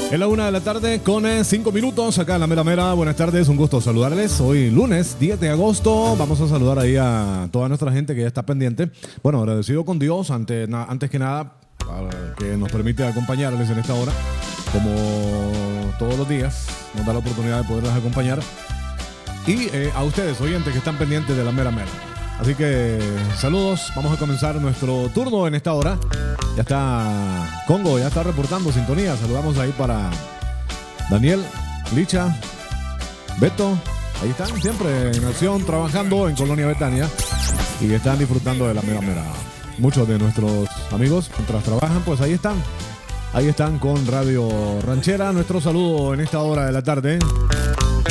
Es la 1 de la tarde con 5 minutos acá en la Mera Mera. Buenas tardes, un gusto saludarles. Hoy lunes 10 de agosto. Vamos a saludar ahí a toda nuestra gente que ya está pendiente. Bueno, agradecido con Dios antes que nada que nos permite acompañarles en esta hora. Como todos los días, nos da la oportunidad de poderles acompañar. Y a ustedes, oyentes que están pendientes de la Mera Mera. Así que saludos, vamos a comenzar nuestro turno en esta hora. Ya está Congo, ya está reportando sintonía. Saludamos ahí para Daniel, Licha, Beto. Ahí están siempre en acción, trabajando en Colonia Betania. Y están disfrutando de la Mera Mera. Muchos de nuestros amigos, mientras trabajan, pues ahí están. Ahí están con Radio Ranchera. Nuestro saludo en esta hora de la tarde.